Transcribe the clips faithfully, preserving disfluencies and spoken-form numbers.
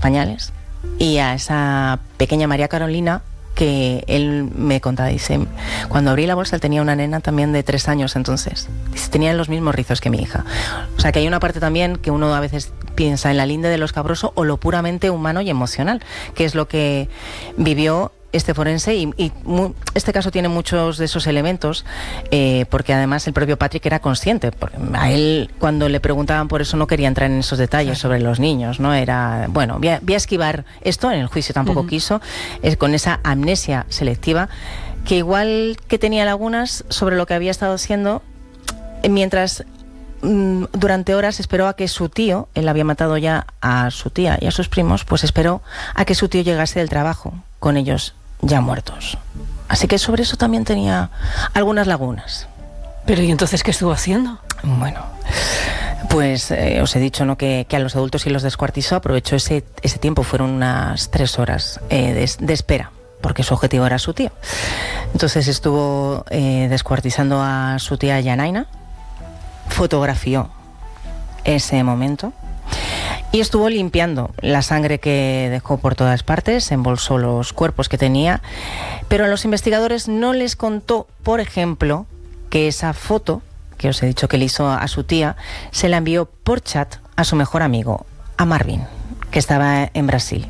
pañales, y a esa pequeña María Carolina, que él me contaba, dice, cuando abrí la bolsa él tenía una nena también de tres años entonces, dice, tenían los mismos rizos que mi hija. O sea que hay una parte también que uno a veces piensa en la linde de lo escabroso o lo puramente humano y emocional, que es lo que vivió este forense, y, y mu, este caso tiene muchos de esos elementos, eh, porque además el propio Patrick era consciente, porque a él cuando le preguntaban por eso no quería entrar en esos detalles sobre los niños, ¿no? Era, bueno, voy a, voy a esquivar esto, en el juicio tampoco uh-huh. quiso, es con esa amnesia selectiva, que igual que tenía lagunas sobre lo que había estado haciendo, mientras mm, durante horas esperó a que su tío, él había matado ya a su tía y a sus primos, pues esperó a que su tío llegase del trabajo, con ellos ya muertos. Así que sobre eso también tenía algunas lagunas. ¿Pero y entonces qué estuvo haciendo? Bueno, pues eh, os he dicho, ¿no?, que, que a los adultos sí los descuartizó, aprovechó ese, ese tiempo, fueron unas tres horas eh, de, de espera, porque su objetivo era su tío. Entonces estuvo eh, descuartizando a su tía Yanaina, fotografió ese momento, y estuvo limpiando la sangre que dejó por todas partes, embolsó los cuerpos que tenía, pero a los investigadores no les contó, por ejemplo, que esa foto, que os he dicho que le hizo a su tía, se la envió por chat a su mejor amigo, a Marvin, que estaba en Brasil.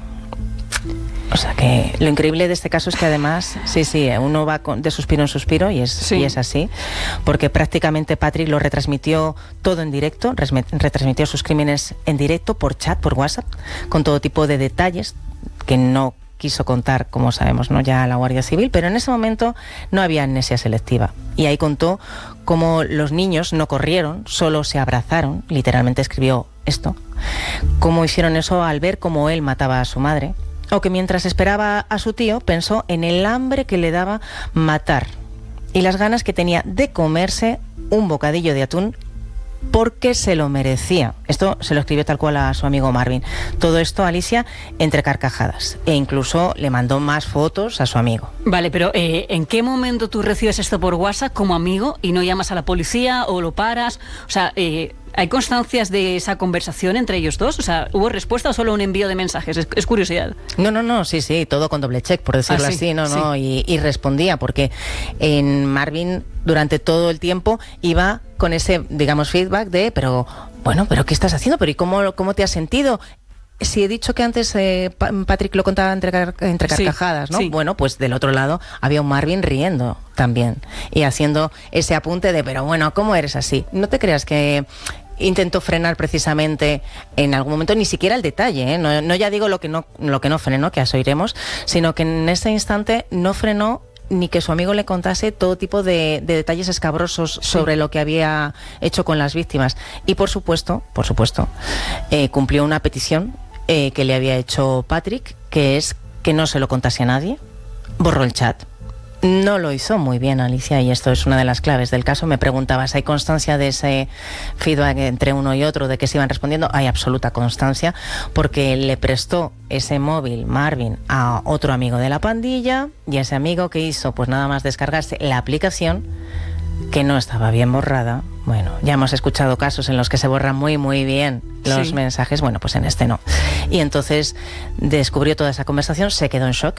O sea que lo increíble de este caso es que además, sí, sí, uno va con, de suspiro en suspiro y es, sí. y es así, porque prácticamente Patrick lo retransmitió todo en directo, retransmitió sus crímenes en directo por chat, por WhatsApp, con todo tipo de detalles que no quiso contar, como sabemos, ¿no?, ya la Guardia Civil, pero en ese momento no había amnesia selectiva. Y ahí contó cómo los niños no corrieron, solo se abrazaron, literalmente escribió esto, cómo hicieron eso al ver cómo él mataba a su madre, o que mientras esperaba a su tío pensó en el hambre que le daba matar y las ganas que tenía de comerse un bocadillo de atún porque se lo merecía. Esto se lo escribió tal cual a su amigo Marvin. Todo esto, Alicia, entre carcajadas, e incluso le mandó más fotos a su amigo. Vale, pero eh, ¿en qué momento tú recibes esto por WhatsApp como amigo y no llamas a la policía o lo paras? O sea, eh, ¿hay constancias de esa conversación entre ellos dos? O sea, ¿hubo respuesta o solo un envío de mensajes? Es, es curiosidad. No, no, no, sí, sí, todo con doble check, por decirlo ah, sí, así, no, sí. no, y, y respondía, porque en Marvin durante todo el tiempo iba con ese, digamos, feedback de, pero, bueno, pero ¿qué estás haciendo? ¿Pero y cómo, cómo te has sentido? Si he dicho que antes eh, Patrick lo contaba entre, car- entre carcajadas, ¿no? Sí. Bueno, pues del otro lado había un Marvin riendo también y haciendo ese apunte de, pero bueno, ¿cómo eres así? No te creas que intentó frenar precisamente en algún momento, ni siquiera el detalle, ¿eh? no, no ya digo lo que no, lo que no frenó, que eso iremos, sino que en ese instante no frenó ni que su amigo le contase todo tipo de, de detalles escabrosos sí. sobre lo que había hecho con las víctimas. Y por supuesto, por supuesto, eh, cumplió una petición eh, que le había hecho Patrick, que es que no se lo contase a nadie. Borró el chat. No lo hizo muy bien, Alicia, y esto es una de las claves del caso. Me preguntabas, ¿hay constancia de ese feedback entre uno y otro, de que se iban respondiendo? Hay absoluta constancia, porque le prestó ese móvil Marvin a otro amigo de la pandilla, y ese amigo que hizo, pues nada más descargarse la aplicación, que no estaba bien borrada. Bueno, ya hemos escuchado casos en los que se borran muy, muy bien los sí. mensajes, bueno, pues en este no. Y entonces descubrió toda esa conversación, se quedó en shock.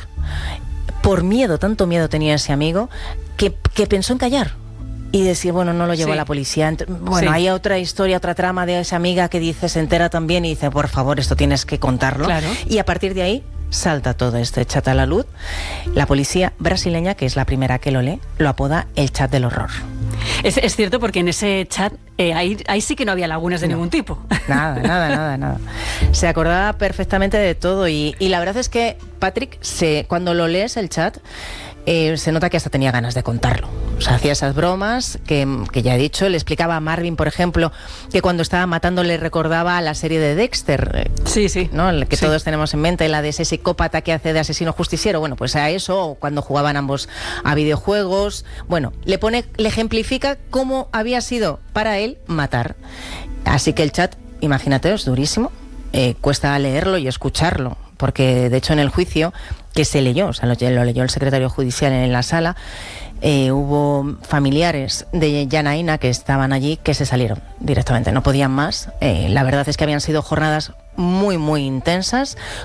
Por miedo, tanto miedo tenía ese amigo, que, que pensó en callar y decir, bueno, no lo llevó sí. a la policía. Bueno, sí. hay otra historia, otra trama de esa amiga que dice, se entera también y dice, por favor, esto tienes que contarlo. Claro. Y a partir de ahí salta todo este chat a la luz. La policía brasileña, que es la primera que lo lee, lo apoda el chat del horror. Es, es cierto, porque en ese chat eh, ahí, ahí sí que no había lagunas de no. ningún tipo. Nada, nada, nada, nada. Se acordaba perfectamente de todo y, y la verdad es que Patrick, se, cuando lo lees el chat, eh, se nota que hasta tenía ganas de contarlo. O sea, hacía esas bromas que, que ya he dicho. Le explicaba a Marvin, por ejemplo, que cuando estaba matando le recordaba a la serie de Dexter. Sí, sí. ¿No? El que sí. todos tenemos en mente, la de ese psicópata que hace de asesino justiciero. Bueno, pues a eso, cuando jugaban ambos a videojuegos. Bueno, le pone, le ejemplifica cómo había sido para él matar. Así que el chat, imagínate, es durísimo. Eh, cuesta leerlo y escucharlo, porque de hecho en el juicio que se leyó, o sea, lo, lo leyó el secretario judicial en la sala, eh, hubo familiares de Yanaina que estaban allí que se salieron directamente, no podían más. Eh, la verdad es que habían sido jornadas muy, muy intensas,